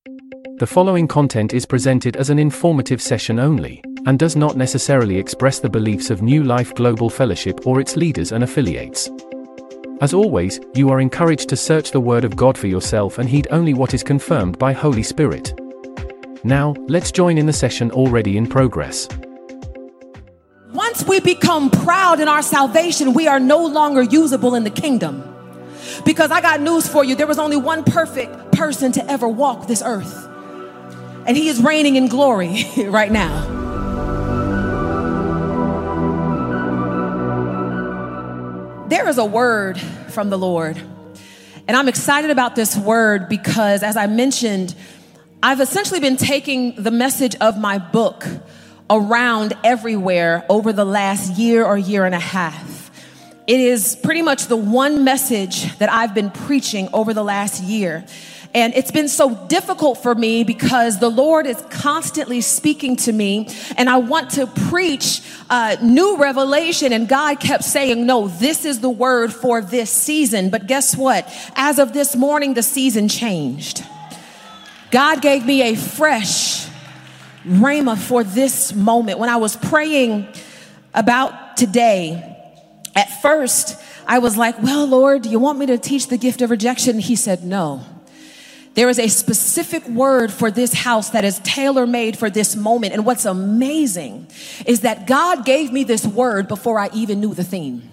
The following content is presented as an informative session only, and does not necessarily express the beliefs of New Life Global Fellowship or its leaders and affiliates. As always, you are encouraged to search the Word of God for yourself and heed only what is confirmed by Holy Spirit. Now, let's join in the session already in progress. Once we become proud in our salvation, we are no longer usable in the kingdom. Because I got news for you, there was only one perfect person to ever walk this earth. And he is reigning in glory right now. There is a word from the Lord. And I'm excited about this word because, as I mentioned, I've essentially been taking the message of my book around everywhere over the last year or year and a half. It is pretty much the one message that I've been preaching over the last year. And it's been so difficult for me because the Lord is constantly speaking to me and I want to preach new revelation. And God kept saying, no, this is the word for this season. But guess what? As of this morning, the season changed. God gave me a fresh rhema for this moment. When I was praying about today, at first I was like, well, Lord, do you want me to teach the gift of rejection? He said, no. There is a specific word for this house that is tailor-made for this moment. And what's amazing is that God gave me this word before I even knew the theme.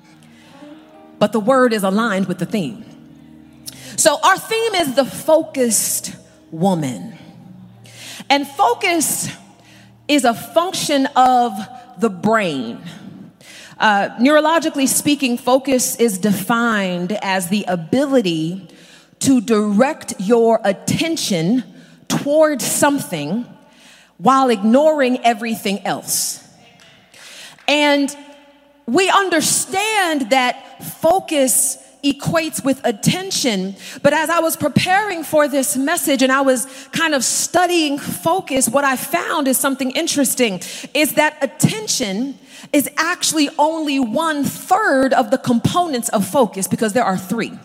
But the word is aligned with the theme. So our theme is the focused woman. And focus is a function of the brain. Neurologically speaking, focus is defined as the ability to direct your attention towards something while ignoring everything else. And we understand that focus equates with attention. But as I was preparing for this message and I was kind of studying focus, what I found is something interesting, is that attention is actually only 1/3 of the components of focus, because there are 3.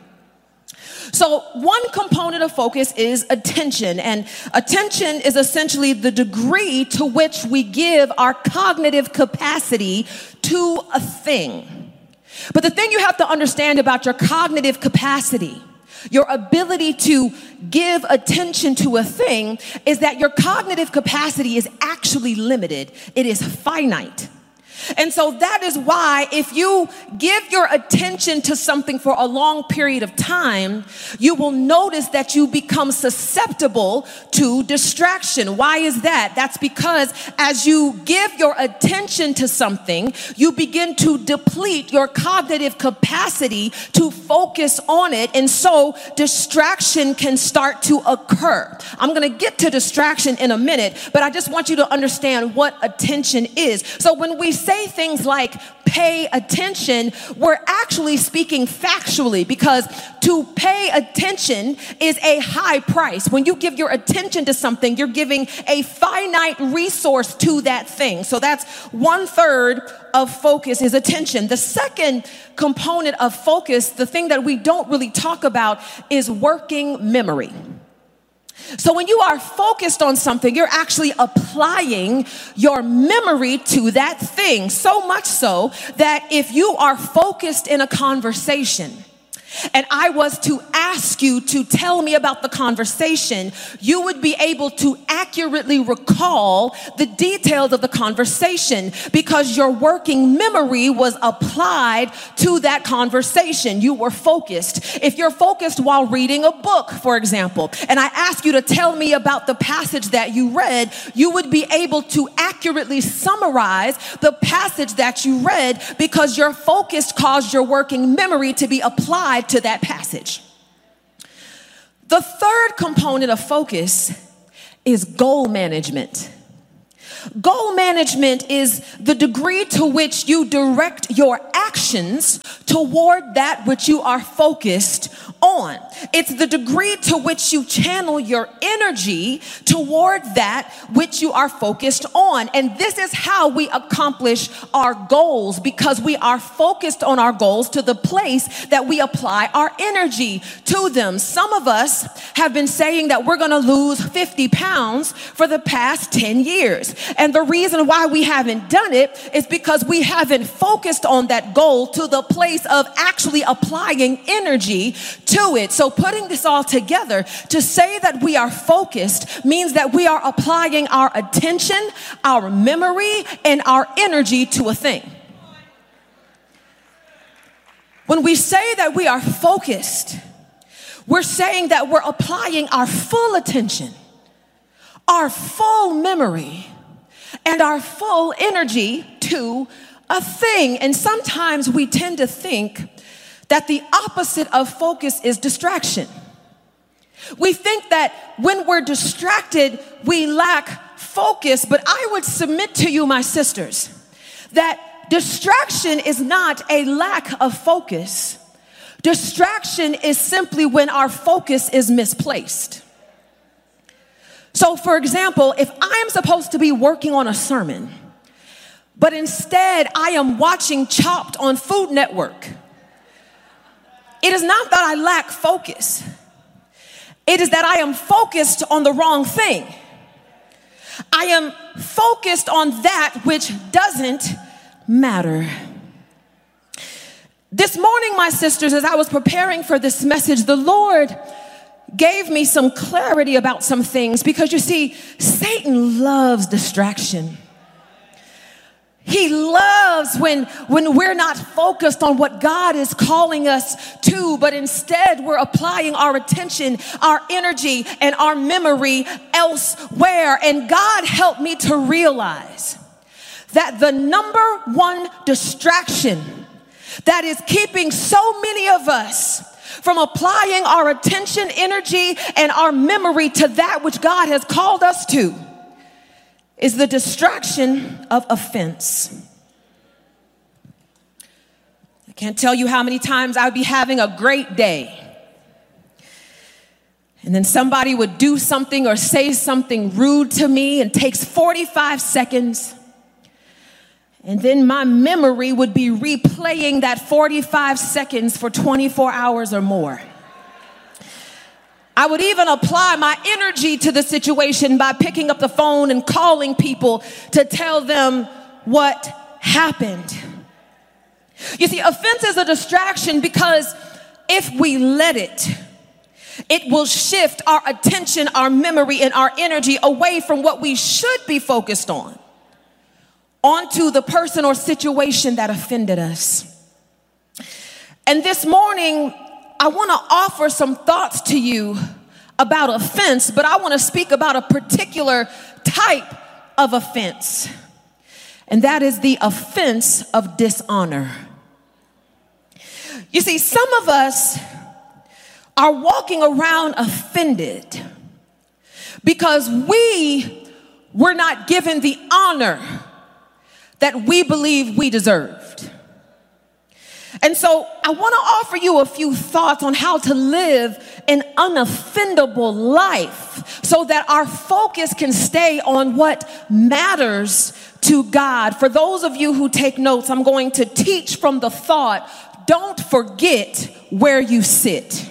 So one component of focus is attention, and attention is essentially the degree to which we give our cognitive capacity to a thing. But the thing you have to understand about your cognitive capacity, your ability to give attention to a thing, is that your cognitive capacity is actually limited. It is finite. And so that is why if you give your attention to something for a long period of time, you will notice that you become susceptible to distraction. Why is that? That's because as you give your attention to something, you begin to deplete your cognitive capacity to focus on it. And so distraction can start to occur. I'm going to get to distraction in a minute, but I just want you to understand what attention is. So when we say things like pay attention, we're actually speaking factually, because to pay attention is a high price. When you give your attention to something, you're giving a finite resource to that thing. So that's 1/3 of focus is attention. The second component of focus, the thing that we don't really talk about, is working memory. So when you are focused on something, you're actually applying your memory to that thing. So much so that if you are focused in a conversation and I was to ask you to tell me about the conversation, you would be able to accurately recall the details of the conversation because your working memory was applied to that conversation. You were focused. If you're focused while reading a book, for example, and I ask you to tell me about the passage that you read, you would be able to accurately summarize the passage that you read because your focus caused your working memory to be applied to that passage. The third component of focus is goal management. Goal management is the degree to which you direct your actions toward that which you are focused on. It's the degree to which you channel your energy toward that which you are focused on. And this is how we accomplish our goals, because we are focused on our goals to the place that we apply our energy to them. Some of us have been saying that we're going to lose 50 pounds for the past 10 years. And the reason why we haven't done it is because we haven't focused on that goal to the place of actually applying energy to it. So putting this all together, to say that we are focused means that we are applying our attention, our memory, and our energy to a thing. When we say that we are focused, we're saying that we're applying our full attention, our full memory, and our full energy to a thing. And sometimes we tend to think that the opposite of focus is distraction. We think that when we're distracted, we lack focus. But I would submit to you, my sisters, that distraction is not a lack of focus. Distraction is simply when our focus is misplaced. So, for example, if I am supposed to be working on a sermon, but instead I am watching Chopped on Food Network, it is not that I lack focus. It is that I am focused on the wrong thing. I am focused on that which doesn't matter. This morning, my sisters, as I was preparing for this message, the Lord gave me some clarity about some things, because you see, Satan loves distraction. He loves when we're not focused on what God is calling us to, but instead we're applying our attention, our energy, and our memory elsewhere. And God helped me to realize that the number one distraction that is keeping so many of us from applying our attention, energy, and our memory to that which God has called us to is the distraction of offense. I can't tell you how many times I would be having a great day, and then somebody would do something or say something rude to me, and takes 45 seconds. And then my memory would be replaying that 45 seconds for 24 hours or more. I would even apply my energy to the situation by picking up the phone and calling people to tell them what happened. You see, offense is a distraction because if we let it, it will shift our attention, our memory, and our energy away from what we should be focused on, onto the person or situation that offended us. And this morning, I want to offer some thoughts to you about offense, but I want to speak about a particular type of offense, and that is the offense of dishonor. You see, some of us are walking around offended because we were not given the honor that we believe we deserved. And so I want to offer you a few thoughts on how to live an unoffendable life so that our focus can stay on what matters to God. For those of you who take notes, I'm going to teach from the thought, don't forget where you sit.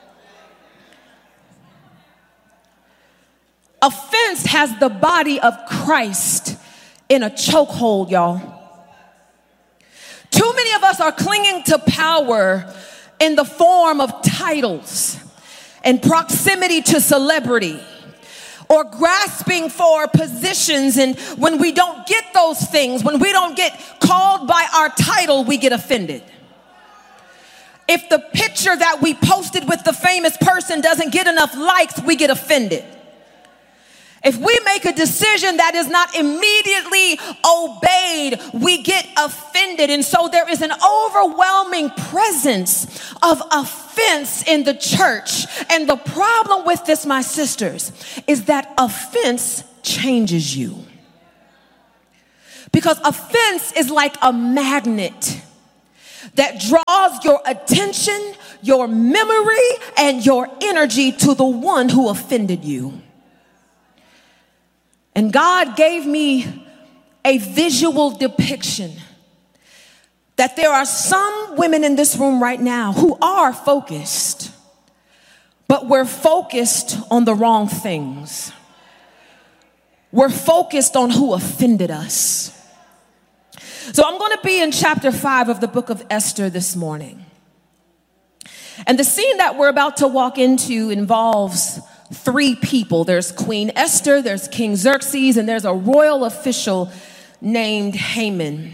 Offense has the body of Christ in a chokehold, y'all. Too many of us are clinging to power in the form of titles and proximity to celebrity, or grasping for positions. And when we don't get those things, when we don't get called by our title, we get offended. If the picture that we posted with the famous person doesn't get enough likes, we get offended. If we make a decision that is not immediately obeyed, we get offended. And so there is an overwhelming presence of offense in the church. And the problem with this, my sisters, is that offense changes you. Because offense is like a magnet. that draws your attention, your memory, and your energy to the one who offended you. And God gave me a visual depiction that there are some women in this room right now who are focused, but we're focused on the wrong things. We're focused on who offended us. So I'm going to be in chapter 5 of the book of Esther this morning. And the scene that we're about to walk into involves 3 people. There's Queen Esther, there's King Xerxes, and there's a royal official named Haman.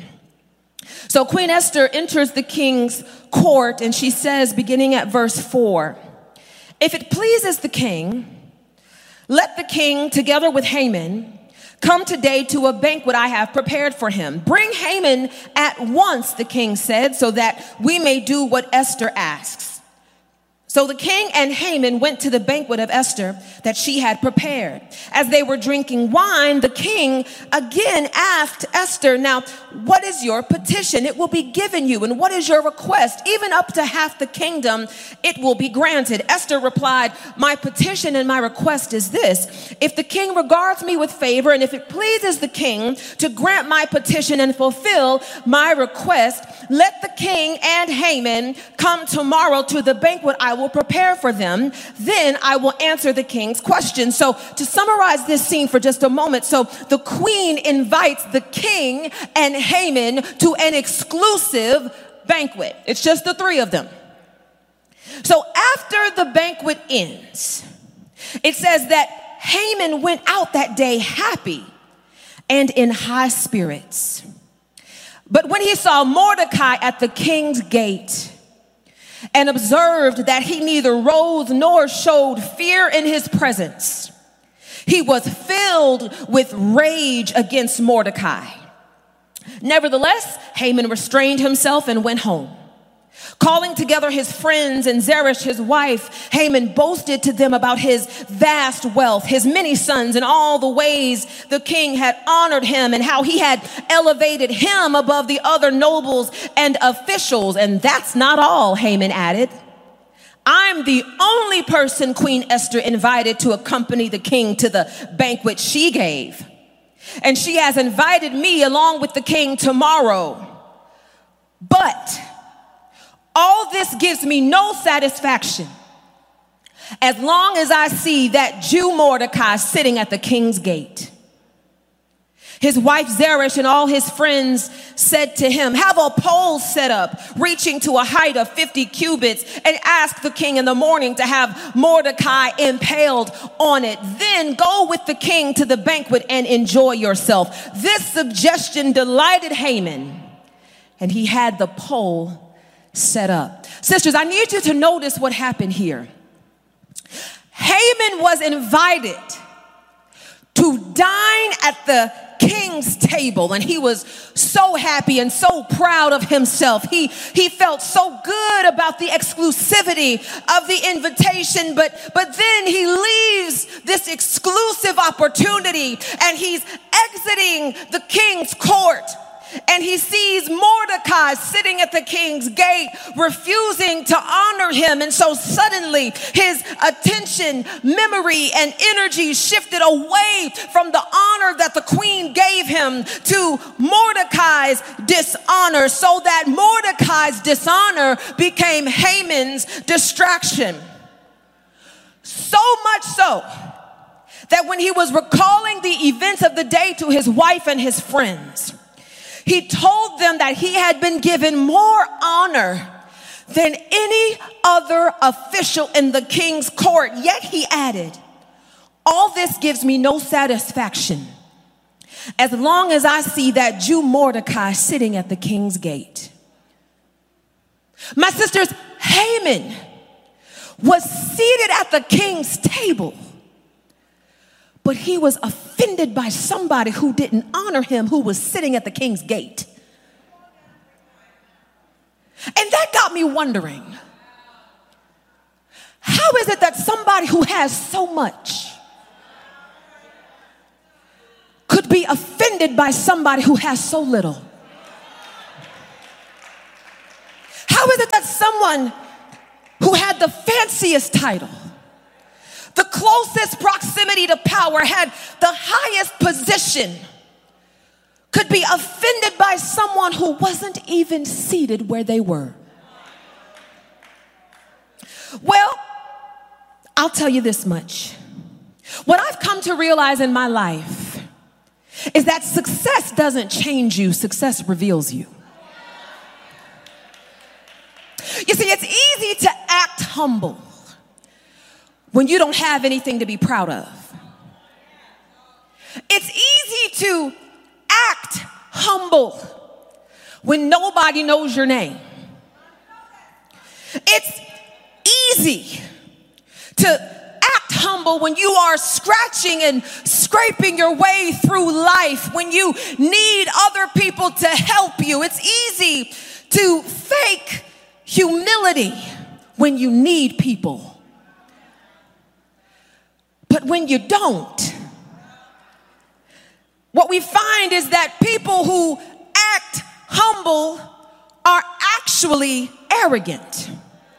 So Queen Esther enters the king's court, and she says, beginning at verse 4, "If it pleases the king, let the king, together with Haman, come today to a banquet I have prepared for him. Bring Haman at once," the king said, "so that we may do what Esther asks." So the king and Haman went to the banquet of Esther that she had prepared. As they were drinking wine, the king again asked Esther, "Now, what is your petition? It will be given you. And what is your request? Even up to half the kingdom, it will be granted." Esther replied, "My petition and my request is this. If the king regards me with favor, and if it pleases the king to grant my petition and fulfill my request, let the king and Haman come tomorrow to the banquet I will prepare for them. Then I will answer the king's question." So to summarize this scene for just a moment, so the queen invites the king and Haman to an exclusive banquet. It's just the 3 of them. So after the banquet ends, it says that Haman went out that day happy and in high spirits. But when he saw Mordecai at the king's gate and observed that he neither rose nor showed fear in his presence, he was filled with rage against Mordecai. Nevertheless, Haman restrained himself and went home. Calling together his friends and Zeresh his wife, Haman boasted to them about his vast wealth, his many sons, and all the ways the king had honored him, and how he had elevated him above the other nobles and officials. "And that's not all," Haman added. "I'm the only person Queen Esther invited to accompany the king to the banquet she gave. And she has invited me along with the king tomorrow. But all this gives me no satisfaction as long as I see that Jew Mordecai sitting at the king's gate." His wife Zeresh and all his friends said to him, "Have a pole set up reaching to a height of 50 cubits and ask the king in the morning to have Mordecai impaled on it. Then go with the king to the banquet and enjoy yourself." This suggestion delighted Haman, and he had the pole set up. Sisters, I need you to notice what happened here. Haman was invited to dine at the king's table, and he was so happy and so proud of himself. He felt so good about the exclusivity of the invitation, but then he leaves this exclusive opportunity and he's exiting the king's court. And he sees Mordecai sitting at the king's gate, refusing to honor him. And so suddenly his attention, memory, and energy shifted away from the honor that the queen gave him to Mordecai's dishonor, so that Mordecai's dishonor became Haman's distraction. So much so that when he was recalling the events of the day to his wife and his friends, he told them that he had been given more honor than any other official in the king's court. Yet he added, "All this gives me no satisfaction as long as I see that Jew Mordecai sitting at the king's gate." My sisters, Haman was seated at the king's table, but he was offended by somebody who didn't honor him, who was sitting at the king's gate. And that got me wondering, how is it that somebody who has so much could be offended by somebody who has so little? How is it that someone who had the fanciest title, the closest proximity to power, had the highest position, could be offended by someone who wasn't even seated where they were? Well, I'll tell you this much. What I've come to realize in my life is that success doesn't change you, success reveals you. You see, it's easy to act humble when you don't have anything to be proud of. It's easy to act humble when nobody knows your name. It's easy to act humble when you are scratching and scraping your way through life, when you need other people to help you. It's easy to fake humility when you need people. But when you don't, what we find is that people who act humble are actually arrogant.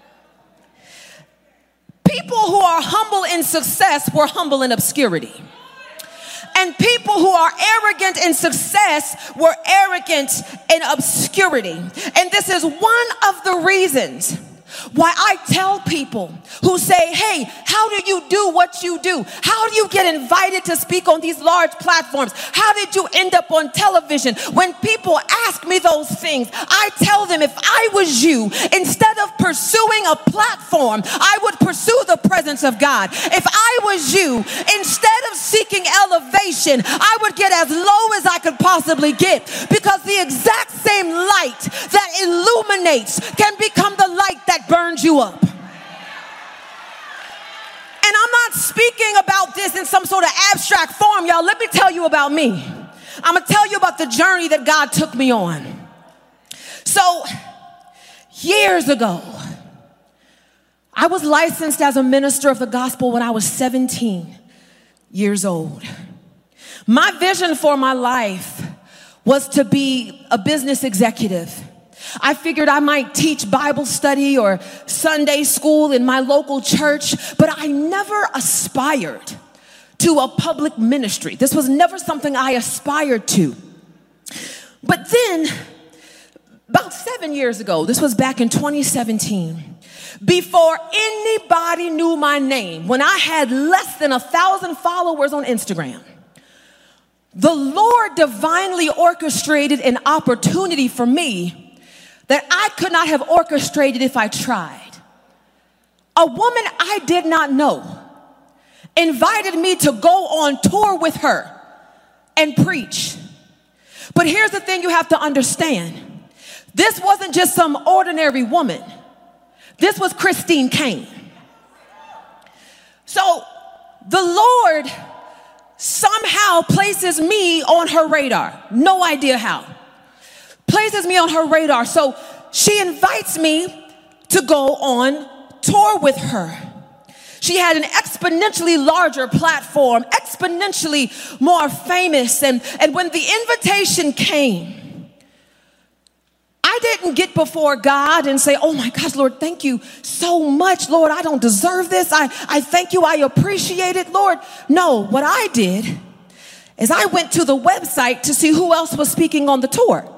People who are humble in success were humble in obscurity. And people who are arrogant in success were arrogant in obscurity. And this is one of the reasons why I tell people who say, hey, how do you do what you do? How do you get invited to speak on these large platforms? How did you end up on television? When people ask me those things, I tell them, if I was you, instead of pursuing a platform, I would pursue the presence of God. If I was you, instead of seeking elevation, I would get as low as I could possibly get, because the exact same light that illuminates can become the light that burns you up. And I'm not speaking about this in some sort of abstract form, y'all. Let me tell you about me. I'm gonna tell you about the journey that God took me on. So, years ago, I was licensed as a minister of the gospel when I was 17 years old. My vision for my life was to be a business executive. I figured I might teach Bible study or Sunday school in my local church, but I never aspired to a public ministry. This was never something I aspired to. But then, about 7 years ago, this was back in 2017, before anybody knew my name, when I had less than 1,000 followers on Instagram, the Lord divinely orchestrated an opportunity for me that I could not have orchestrated if I tried. A woman I did not know invited me to go on tour with her and preach. But here's the thing you have to understand. This wasn't just some ordinary woman. This was Christine Kane. So the Lord somehow places me on her radar. No idea how. Places me on her radar. So she invites me to go on tour with her. She had an exponentially larger platform, exponentially more famous. And when the invitation came, I didn't get before God and say, oh my gosh, Lord, thank you so much. Lord, I don't deserve this. I thank you. I appreciate it, Lord. No, what I did is I went to the website to see who else was speaking on the tour.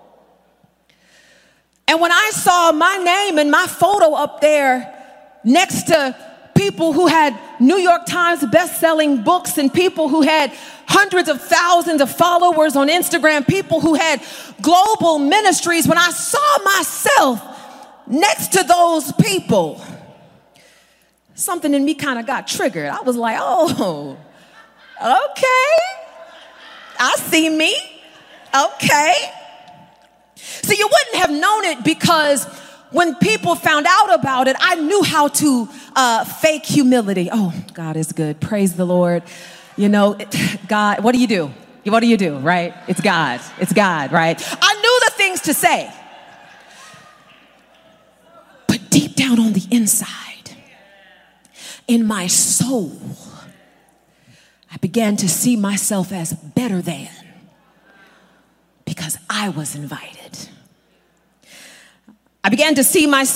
And when I saw my name and my photo up there next to people who had New York Times best-selling books and people who had hundreds of thousands of followers on Instagram, people who had global ministries, when I saw myself next to those people, something in me kind of got triggered. I was like, oh, okay. I see me. Okay. So you wouldn't have known it, because when people found out about it, I knew how to fake humility. Oh, God is good. Praise the Lord. You know, God, what do you do? What do you do, right? It's God. It's God, right? I knew the things to say. But deep down on the inside, in my soul, I began to see myself as better than, because I was invited. I began to see myself